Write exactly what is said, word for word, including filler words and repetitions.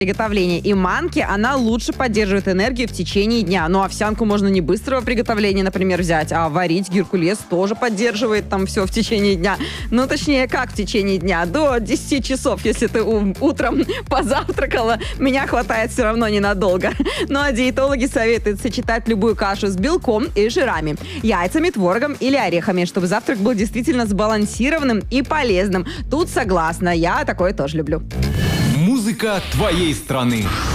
приготовления. И манки, она лучше поддерживает энергию в течение дня. Но овсянку можно не быстрого приготовления, например, взять, а варить. Геркулес тоже поддерживает там все в течение дня. Ну, точнее, как в течение дня? До десяти часов, если ты утром позавтракала, меня хватает все равно ненадолго. Ну, а диетологи советуют сочетать любую кашу с белком и жирами, яйцами, творогом или орехами, чтобы завтрак был действительно сбалансированным и полезным. Тут согласна, я такое тоже люблю. Музыка твоей страны.